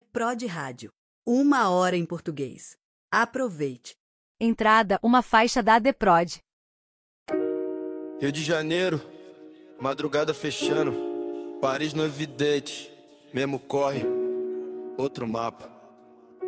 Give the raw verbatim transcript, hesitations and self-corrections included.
Prod Rádio. Uma hora em português. Aproveite. Entrada, uma faixa da ADProd. Rio de Janeiro, madrugada fechando. Paris no evidente, mesmo corre, outro mapa.